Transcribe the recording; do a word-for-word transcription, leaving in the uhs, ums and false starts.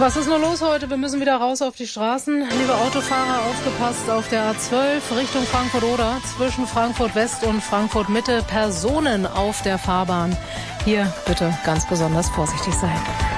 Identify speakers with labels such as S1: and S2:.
S1: Was ist nur los heute? Wir müssen wieder raus auf die Straßen. Liebe Autofahrer, aufgepasst auf der A zwölf Richtung Frankfurt-Oder, zwischen Frankfurt-West und Frankfurt-Mitte. Personen auf der Fahrbahn. Hier bitte ganz besonders vorsichtig sein.